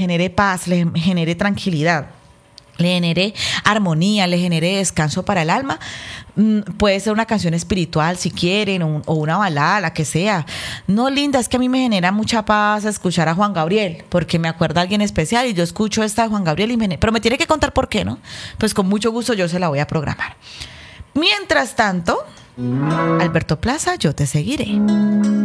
genere paz, le genere tranquilidad, le genere armonía, le genere descanso para el alma. Puede ser una canción espiritual si quieren, o una balada, la que sea. No, Linda, es que a mí me genera mucha paz escuchar a Juan Gabriel, porque me acuerda a alguien especial y yo escucho esta de Juan Gabriel pero me tiene que contar por qué, ¿no? Pues con mucho gusto yo se la voy a programar. Mientras tanto, Alberto Plaza, yo te seguiré.